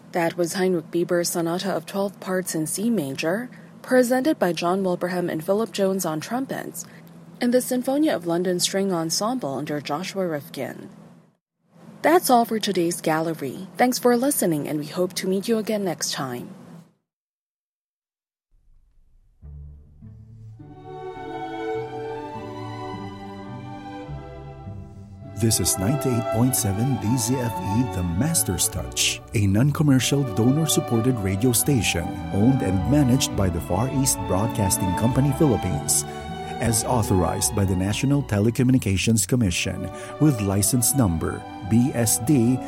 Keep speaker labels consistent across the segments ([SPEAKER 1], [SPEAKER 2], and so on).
[SPEAKER 1] That was Heinrich Bieber's Sonata of 12 Parts in C Major, presented by John Wilbraham and Philip Jones on trumpets, and the Sinfonia of London String Ensemble under Joshua Rifkin. That's all for today's gallery. Thanks for listening, and we hope to meet you again next time.
[SPEAKER 2] This is 98.7 DZFE The Master's Touch, a non-commercial donor-supported radio station owned and managed by the Far East Broadcasting Company Philippines, as authorized by the National Telecommunications Commission with license number BSD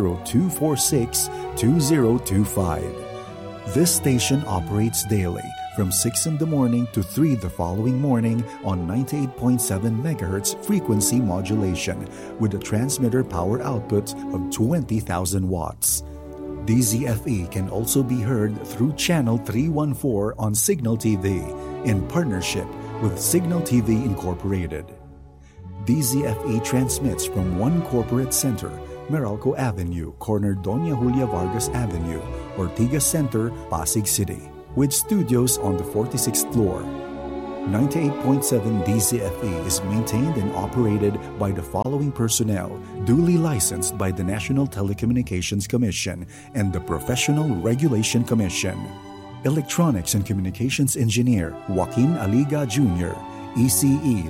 [SPEAKER 2] 0246-2025. This station operates daily from 6 in the morning to 3 the following morning on 98.7 MHz frequency modulation with a transmitter power output of 20,000 watts. DZFE can also be heard through Channel 314 on Signal TV in partnership with Signal TV Incorporated. DZFE transmits from one corporate center, Meralco Avenue, corner Doña Julia Vargas Avenue, Ortigas Center, Pasig City, with studios on the 46th floor. 98.7 DZFE is maintained and operated by the following personnel, duly licensed by the National Telecommunications Commission and the Professional Regulation Commission. Electronics and Communications Engineer Joaquin Aliga Jr., ECE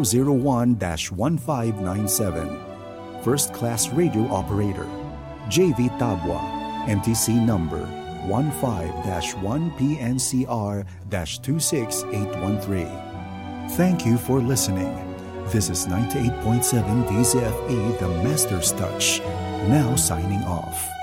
[SPEAKER 2] 001-1597. First Class Radio Operator JV Tabwa, NTC number 15-1PNCR-26813. Thank you for listening. This is 98.7 DZFE The Master's Touch, now signing off.